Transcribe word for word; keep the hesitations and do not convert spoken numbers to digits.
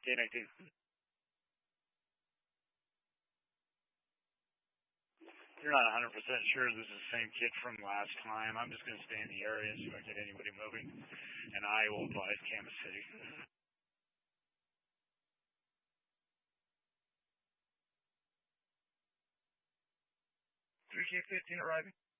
K nineteen. You're not one hundred percent sure this is the same kid from last time. I'm just going to stay in the area and see if I get anybody moving, and I will advise Kansas City. three K fifteen arriving.